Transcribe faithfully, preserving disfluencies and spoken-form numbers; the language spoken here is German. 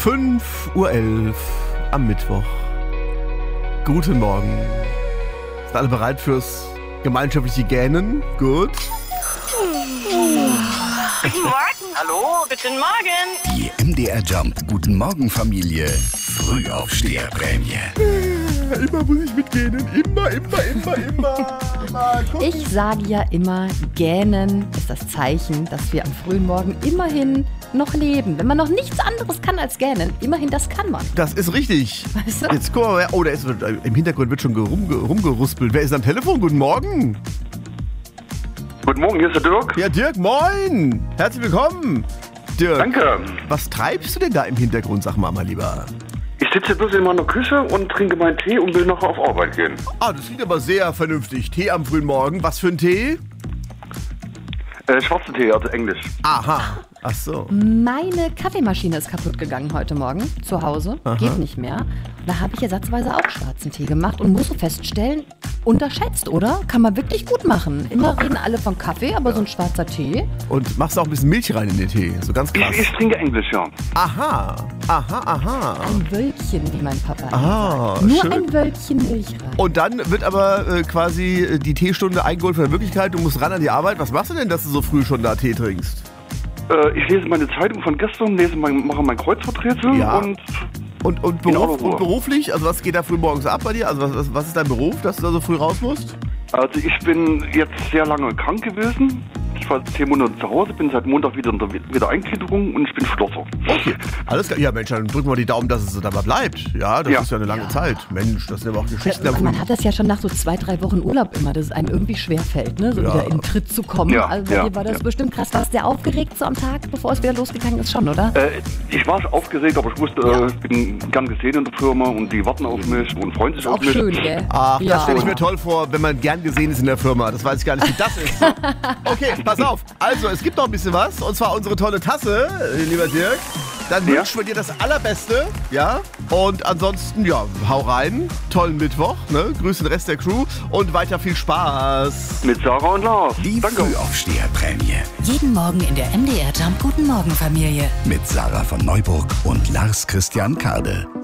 fünf Uhr elf am Mittwoch. Guten Morgen. Sind alle bereit fürs gemeinschaftliche Gähnen? Gut. Guten Morgen. Hallo, guten Morgen. Die M D R Jump Guten Morgen Familie Frühaufsteherprämie. Immer muss ich mitgähnen. Immer, immer, immer, immer. immer. Ich sage ja immer, Gähnen ist das Zeichen, dass wir am frühen Morgen immerhin noch leben. Wenn man noch nichts anderes kann als gähnen, immerhin das kann man. Das ist richtig. Weißt du? Jetzt guck mal, oh, da ist, im Hintergrund wird schon rumge, rumgeruspelt. Wer ist am Telefon? Guten Morgen. Guten Morgen, hier ist der Dirk. Ja, Dirk, moin. Herzlich willkommen. Dirk, Danke. was treibst du denn da im Hintergrund, sag mal, mal lieber? Ich sitze bloß in meiner Küche und trinke meinen Tee und will nachher auf Arbeit gehen. Ah, das klingt aber sehr vernünftig. Tee am frühen Morgen. Was für ein Tee? Äh, schwarze Tee, also Englisch. Aha. Ach so. Meine Kaffeemaschine ist kaputt gegangen heute Morgen zu Hause. Aha. Geht nicht mehr. Da habe ich ersatzweise auch schwarzen Tee gemacht und muss so feststellen, unterschätzt, oder? Kann man wirklich gut machen. Immer reden alle von Kaffee, aber so ein schwarzer Tee. Und machst du auch ein bisschen Milch rein in den Tee? So ganz krass. Ich, ich trinke Englisch, ja. Aha. Aha, aha. Ein Wölkchen, wie mein Papa Ah, sagt. Nur schön. ein Wölkchen Milch rein. Und dann wird aber äh, quasi äh, die Teestunde eingeholt von der Wirklichkeit. Du musst ran an die Arbeit. Was machst du denn, dass du so früh schon da Tee trinkst? Äh, ich lese meine Zeitung von gestern, lese mein, mache mein Kreuzworträtsel Ja. und Und, und, In Beruf, aller Ruhe. und beruflich? Also was geht da früh morgens ab bei dir? Also was, was, was ist dein Beruf, dass du da so früh raus musst? also ich bin jetzt sehr lange krank gewesen. Ich war zehn Monate zu Hause, bin seit Montag wieder in der Wiedereingliederung und ich bin Schlosser. Okay, alles klar. Ja Mensch, dann drücken wir die Daumen, dass es so dabei bleibt. Ja, das Ja. ist ja eine lange Zeit. Mensch, das sind aber auch Geschichten am Man frühen. hat das ja schon nach so zwei, drei Wochen Urlaub immer, dass es einem irgendwie schwerfällt, ne? So Ja. wieder in den Tritt zu kommen. Ja, Also bei ja, dir war das ja. bestimmt krass. Warst du sehr aufgeregt so am Tag, bevor es wieder losgegangen ist, schon, oder? Äh, ich war aufgeregt, aber ich wusste, äh, ich bin gern gesehen in der Firma und die warten auf mich und freuen sich Ist auf auch mich. schön, gell? Ach, Ja. das stelle ich mir toll vor, wenn man gern gesehen ist in der Firma. Das weiß ich gar nicht, wie das ist. Okay, pass auf. Also, es gibt noch ein bisschen was. Und zwar unsere tolle Tasse, äh, lieber Dirk. Dann Ja. wünschen wir dir das Allerbeste. Ja. Und ansonsten, ja, hau rein. Tollen Mittwoch. Ne? Grüße den Rest der Crew. Und weiter viel Spaß. Mit Sarah und Lars. Die Danke. Frühaufsteherprämie Jeden Morgen in der M D R Jump Guten Morgen Familie. mit Sarah von Neuburg und Lars Christian Kade.